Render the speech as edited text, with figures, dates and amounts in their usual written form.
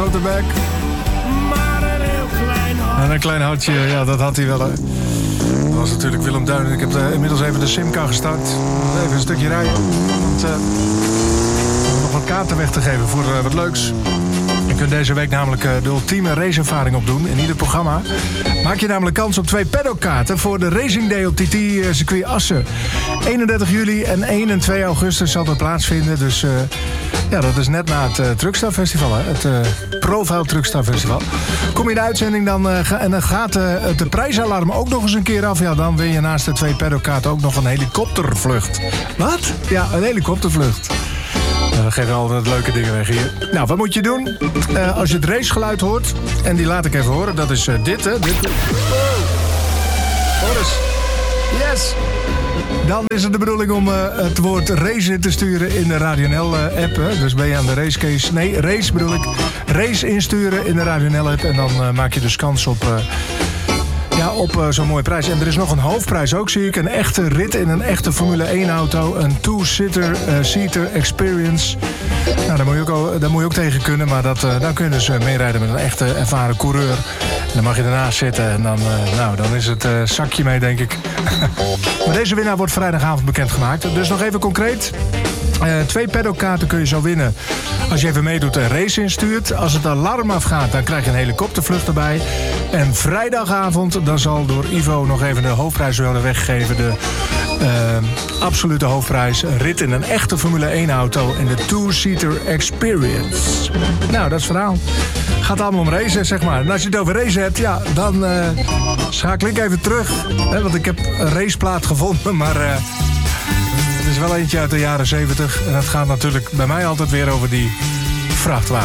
grote bek. Maar een heel klein hart. En een klein hartje, ja, dat had hij wel. Hè. Dat was natuurlijk Willem Duin. Ik heb inmiddels even de Simca gestart. Even een stukje rijden. Want nog wat kaarten weg te geven voor wat leuks. Je kunt deze week namelijk de ultieme raceervaring opdoen. In ieder programma maak je namelijk kans op 2 paddockkaarten voor de Racing Day op TT Circuit Assen. 31 juli en 1 en 2 augustus zal dat plaatsvinden. Dus ja, dat is net na het Truckstar Festival, hè? Het Profile Truckstar Festival. Kom je in de uitzending dan gaat de prijsalarm ook nog eens een keer af. Ja, dan win je naast de 2 paddockkaarten ook nog een helikoptervlucht. Wat? Ja, een helikoptervlucht. We geven altijd leuke dingen weg hier. Nou, wat moet je doen? Als je het racegeluid hoort, en die laat ik even horen, dat is dit, hè? Dit. Hoor eens. Yes! Dan is het de bedoeling om het woord race te sturen in de Radio NL-app. Dus ben je aan de racecase... Nee, race bedoel ik. Race insturen in de Radio NL-app. En dan maak je dus kans op zo'n mooie prijs. En er is nog een hoofdprijs ook, zie ik. Een echte rit in een echte Formule 1-auto. Een two-seater experience. Nou, daar moet je ook tegen kunnen. Maar dan kun je dus meerijden met een echte ervaren coureur. En dan mag je ernaast zitten. En dan is het zakje mee, denk ik. Maar deze winnaar wordt vrijdagavond bekendgemaakt. Dus nog even concreet. 2 paddockkaarten kun je zo winnen als je even meedoet en race instuurt. Als het alarm afgaat, dan krijg je een helikoptervlucht erbij. En vrijdagavond, dan zal door Ivo nog even de hoofdprijs worden weggegeven. De absolute hoofdprijs. Een rit in een echte Formule 1 auto in de two-seater experience. Nou, dat is het verhaal. Gaat allemaal om racen, zeg maar. En als je het over race hebt, ja, dan schakel ik even terug. Hè, want ik heb een raceplaat gevonden, maar het is wel eentje uit de jaren 70. En dat gaat natuurlijk bij mij altijd weer over die vrachtwagen.